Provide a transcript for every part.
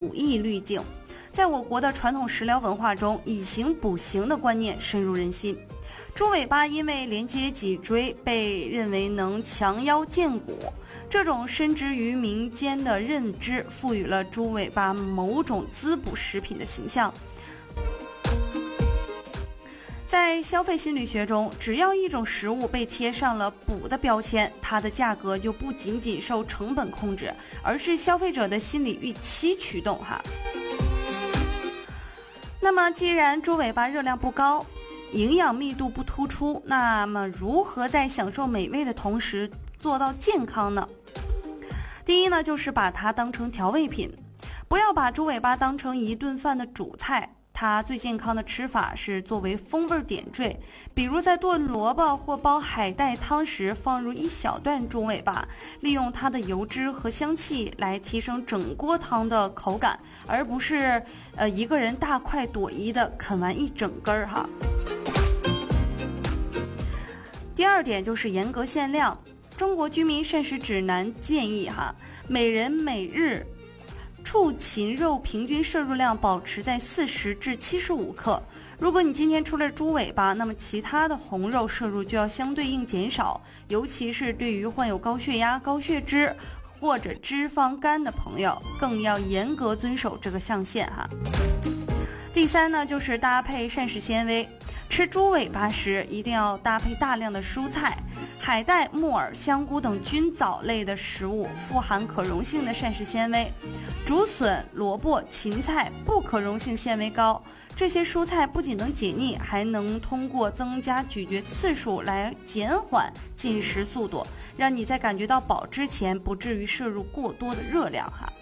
补益滤镜。在我国的传统食疗文化中，以形补形的观念深入人心。猪尾巴因为连接脊椎，被认为能强腰健骨，这种深植于民间的认知赋予了猪尾巴某种滋补食品的形象。在消费心理学中，只要一种食物被贴上了补的标签，它的价格就不仅仅受成本控制，而是消费者的心理预期驱动哈。那么既然猪尾巴热量不高，营养密度不突出，那么如何在享受美味的同时做到健康呢？第一呢，就是把它当成调味品，不要把猪尾巴当成一顿饭的主菜。它最健康的吃法是作为风味点缀，比如在炖萝卜或煲海带汤时放入一小段猪尾巴，利用它的油脂和香气来提升整锅汤的口感，而不是一个人大快朵颐的啃完一整根哈。第二点就是严格限量，中国居民膳食指南建议哈，每人每日畜禽肉平均摄入量保持在40至75克。如果你今天除了猪尾巴，那么其他的红肉摄入就要相对应减少，尤其是对于患有高血压、高血脂或者脂肪肝的朋友，更要严格遵守这个上限哈。第三呢，就是搭配膳食纤维。吃猪尾巴时一定要搭配大量的蔬菜，海带、木耳、香菇等菌藻类的食物富含可溶性的膳食纤维，竹笋、萝卜、芹菜不可溶性纤维高。这些蔬菜不仅能解腻，还能通过增加咀嚼次数来减缓进食速度，让你在感觉到饱之前不至于摄入过多的热量哈。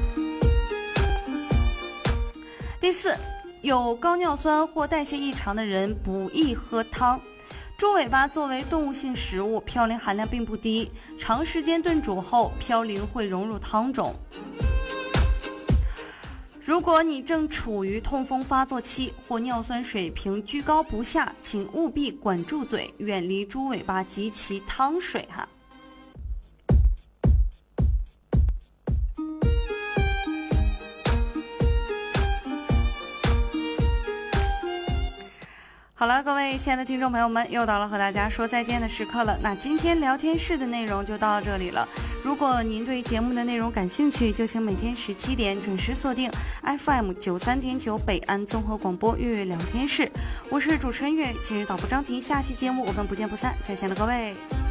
第四，有高尿酸或代谢异常的人不宜喝汤。猪尾巴作为动物性食物，嘌呤含量并不低，长时间炖煮后，嘌呤会融入汤中。如果你正处于痛风发作期或尿酸水平居高不下，请务必管住嘴，远离猪尾巴及其汤水哈。好了，各位亲爱的听众朋友们，又到了和大家说再见的时刻了。那今天聊天室的内容就到这里了。如果您对节目的内容感兴趣，就请每天17点准时锁定 FM 93.9北安综合广播月月聊天室。我是主持人月，今日导播张婷，下期节目我们不见不散，再见了各位。